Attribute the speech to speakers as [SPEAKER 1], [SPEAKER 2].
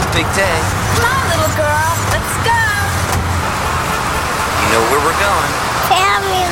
[SPEAKER 1] big day.
[SPEAKER 2] Come on, little girl. Let's go.
[SPEAKER 1] You know where we're going.
[SPEAKER 3] Family